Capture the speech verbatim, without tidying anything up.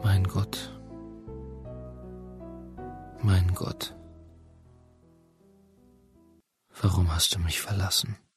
Mein Gott, mein Gott, warum hast du mich verlassen?